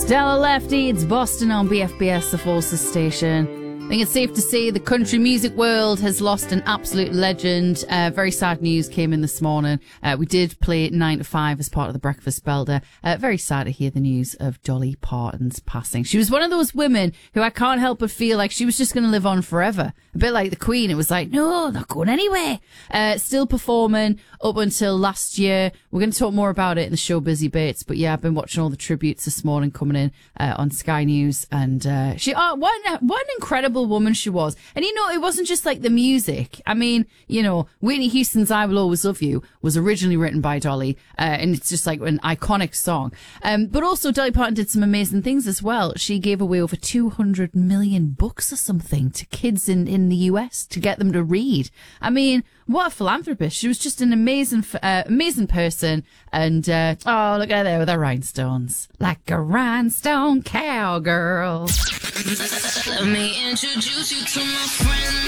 Stella Lefty, it's Boston on BFBS, the Forces station. I think it's safe to say the country music world has lost an absolute legend. Very sad news came in this morning. We did play 9 to 5 as part of the Breakfast Belter. Very sad to hear the news of Dolly Parton's passing. She was one of those women who I can't help but feel like she was just going to live on forever. A bit like the Queen. It was like, no, not going anywhere. Still performing up until last year. We're going to talk more about it in the show Busy Bits. But yeah, I've been watching all the tributes this morning coming in on Sky News. And what an incredible woman she was. And you know, it wasn't just like the music. I mean, you know, Whitney Houston's I Will Always Love You was originally written by Dolly, and it's just like an iconic song. But also Dolly Parton did some amazing things as well. She gave away over 200 million books or something to kids in the US to get them to read. I mean, what a philanthropist. She was just an amazing person. And, oh, look at her there with her rhinestones. Like a rhinestone cowgirl. Let me introduce you to my friend.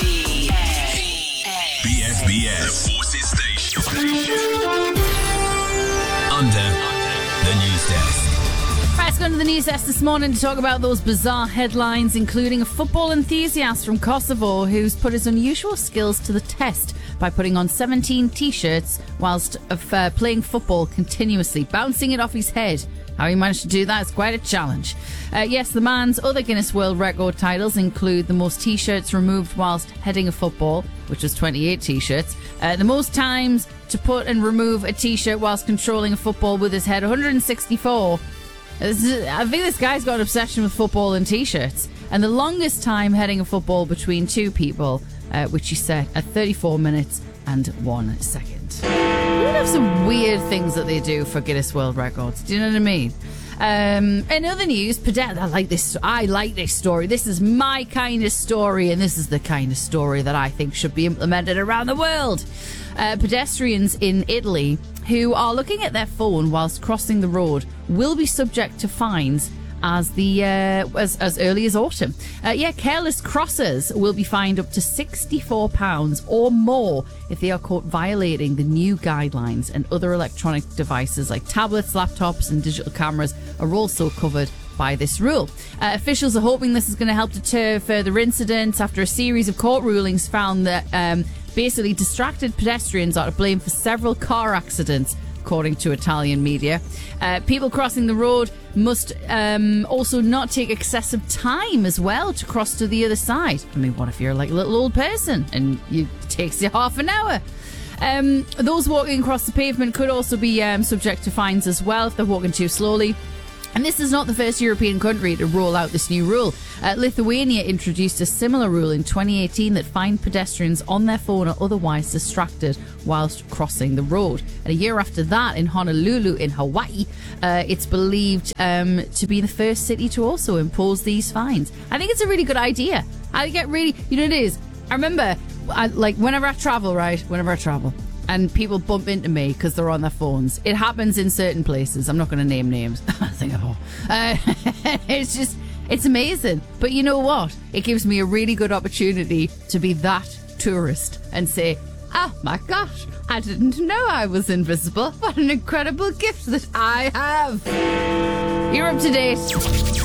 BFBS, the Forces station. Under the news desk. Right, let's go to the news desk this morning to talk about those bizarre headlines, including a football enthusiast from Kosovo who's put his unusual skills to the test by putting on 17 T-shirts whilst playing football continuously, bouncing it off his head. How he managed to do that is quite a challenge. Yes, the man's other Guinness World Record titles include the most T-shirts removed whilst heading a football, which was 28 T-shirts, the most times to put and remove a T-shirt whilst controlling a football with his head, 164. I think this guy's got an obsession with football and T-shirts. And the longest time heading a football between two people, which he set at 34 minutes and 1 second. They have some weird things that they do for Guinness World Records. Do you know what I mean? In other news, I like this story. This is my kind of story, and this is the kind of story that I think should be implemented around the world. Pedestrians in Italy who are looking at their phone whilst crossing the road will be subject to fines as early as autumn. Careless crossers will be fined up to £64 or more if they are caught violating the new guidelines, and other electronic devices like tablets, laptops and digital cameras are also covered by this rule. Officials are hoping this is going to help deter further incidents after a series of court rulings found that basically distracted pedestrians are to blame for several car accidents, according to Italian media. People crossing the road must also not take excessive time as well to cross to the other side. I mean, what if you're like a little old person and it takes you half an hour? Those walking across the pavement could also be subject to fines as well if they're walking too slowly. And this is not the first European country to roll out this new rule. Lithuania introduced a similar rule in 2018 that fined pedestrians on their phone or otherwise distracted whilst crossing the road. And a year after that, in Honolulu in Hawaii, it's believed to be the first city to also impose these fines. I think it's a really good idea. I get really, you know what it is? I remember, whenever I travel, and people bump into me because they're on their phones. It happens in certain places. I'm not going to name names. Singapore. It's amazing. But you know what? It gives me a really good opportunity to be that tourist and say, oh my gosh, I didn't know I was invisible. What an incredible gift that I have. You're up to date.